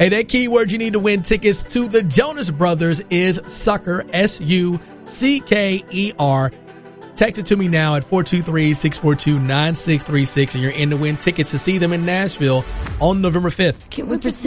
Hey, that keyword you need to win tickets to the Jonas Brothers is sucker, SUCKER. Text it to me now at 423-642-9636, and you're in to win tickets to see them in Nashville on November 5th. Can we pretend